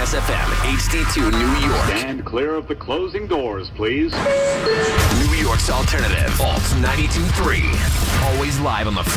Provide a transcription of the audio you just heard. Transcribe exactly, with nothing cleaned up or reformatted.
S F M, H D two, New York. Stand clear of the closing doors, please. New York's alternative, Alt ninety-two point three. Always live on the free